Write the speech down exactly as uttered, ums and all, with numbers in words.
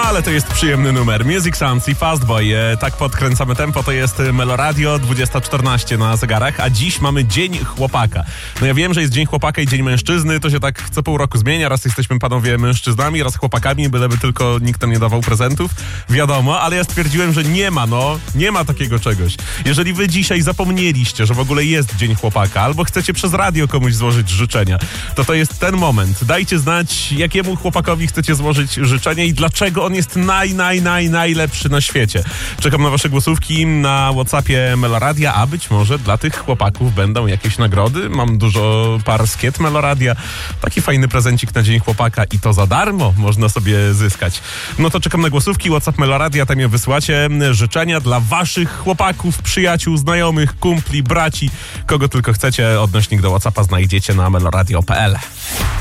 ale to jest przyjemny numer. Music Sounds i Fastboy. E, tak podkręcamy tempo, to jest Meloradio, dwudziesta czternaście na zegarach, a dziś mamy Dzień Chłopaka. No ja wiem, że jest Dzień Chłopaka i Dzień Mężczyzny, to się tak co pół roku zmienia. Raz jesteśmy panowie mężczyznami, raz chłopakami, byleby tylko nikt nam nie dawał prezentów. Wiadomo, ale ja stwierdziłem, że nie ma, no, nie ma takiego czegoś. Jeżeli wy dzisiaj zapomnieliście, że w ogóle jest Dzień Chłopaka, albo chcecie przez radio komuś złożyć życzenia, to to jest ten moment. Dajcie znać, jakiemu chłopakowi chcecie złożyć życzenie i dlaczego on jest naj, naj, naj, najlepszy na świecie. Czekam na wasze głosówki na WhatsAppie Meloradia, a być może dla tych chłopaków będą jakieś nagrody. Mam dużo par skiet Meloradia. Taki fajny prezencik na Dzień Chłopaka i to za darmo można sobie zyskać. No to czekam na głosówki, WhatsApp Meloradia, tam je wysłacie. Życzenia dla waszych chłopaków, przyjaciół, znajomych, kumpli, braci, kogo tylko chcecie. Odnośnik do WhatsAppa znajdziecie na meloradio kropka p l.